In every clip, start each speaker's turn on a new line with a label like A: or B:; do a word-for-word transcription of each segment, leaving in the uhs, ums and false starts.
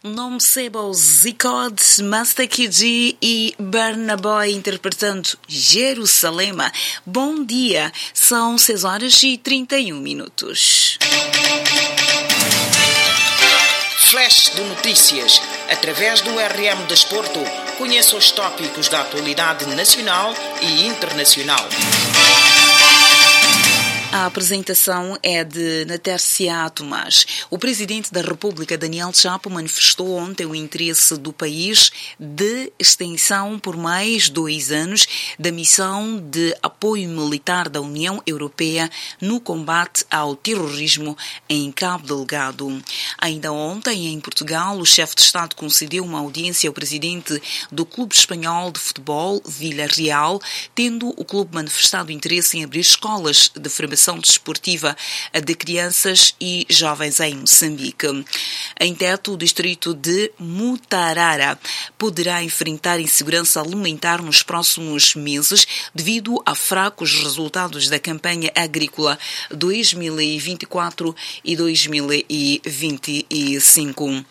A: Nom Sebo, Zicod, Master K G e Burnaboy interpretando Jerusalema. Bom dia, são seis horas e trinta e um minutos.
B: Flash de notícias. Através do R M Desporto, conheça os tópicos da atualidade nacional e internacional.
A: A apresentação é de Natércia Tomás. O presidente da República, Daniel Chapo, manifestou ontem o interesse do país de extensão por mais dois anos da missão de apoio militar da União Europeia no combate ao terrorismo em Cabo Delgado. Ainda ontem, em Portugal, o chefe de Estado concedeu uma audiência ao presidente do Clube Espanhol de Futebol, Villarreal, tendo o clube manifestado interesse em abrir escolas de formação desportiva de crianças e jovens em Moçambique. Em Teto, o distrito de Mutarara poderá enfrentar insegurança alimentar nos próximos meses devido a fracos resultados da campanha agrícola dois mil e vinte e quatro e dois mil e vinte e cinco.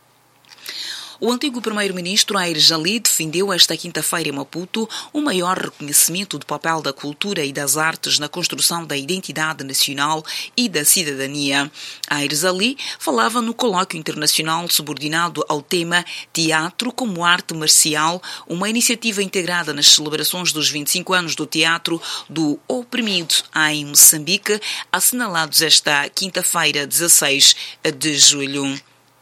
A: O antigo primeiro-ministro Aires Ali defendeu esta quinta-feira em Maputo o maior reconhecimento do papel da cultura e das artes na construção da identidade nacional e da cidadania. Aires Ali falava no colóquio internacional subordinado ao tema Teatro como Arte Marcial, uma iniciativa integrada nas celebrações dos vinte e cinco anos do Teatro do Oprimido em Moçambique, assinalados esta quinta-feira, dezasseis de julho.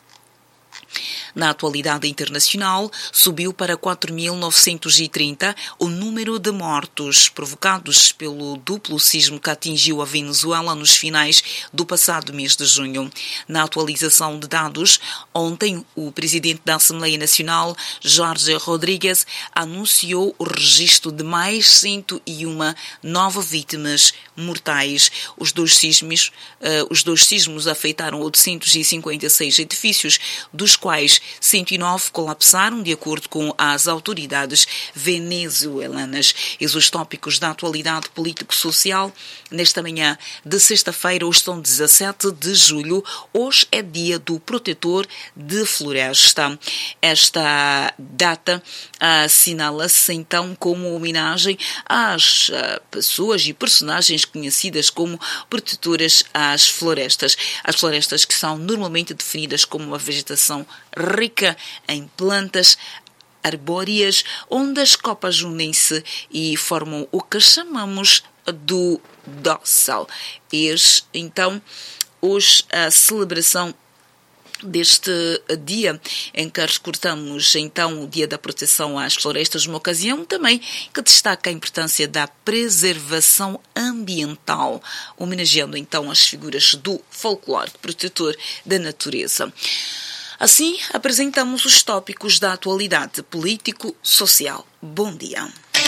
A: Na atualidade internacional, subiu para quatro mil novecentos e trinta o número de mortos provocados pelo duplo sismo que atingiu a Venezuela nos finais do passado mês de junho. Na atualização de dados, ontem o presidente da Assembleia Nacional, Jorge Rodrigues, anunciou o registro de mais cento e uma novas vítimas mortais. Os dois sismos, uh, os dois sismos afetaram oitocentos e cinquenta e seis edifícios, dos quais cento e nove colapsaram, de acordo com as autoridades venezuelanas. Eis os tópicos da atualidade político-social nesta manhã de sexta-feira, hoje são dezassete de julho. Hoje é dia do protetor de floresta. Esta data assinala-se então como homenagem às uh, pessoas e personagens conhecidas como protetoras às florestas. As florestas que são normalmente definidas como uma vegetação rica em plantas arbóreas, onde as copas unem-se e formam o que chamamos do dossal. Eis, então, hoje a celebração deste dia em que recordamos então o Dia da Proteção às Florestas, uma ocasião também que destaca a importância da preservação ambiental, homenageando então as figuras do folclore protetor da natureza. Assim, apresentamos os tópicos da atualidade político-social. Bom dia.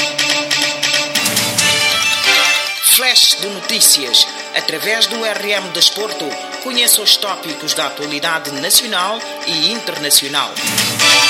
B: Flash de notícias. Através do R M Desporto, conheça os tópicos da atualidade nacional e internacional.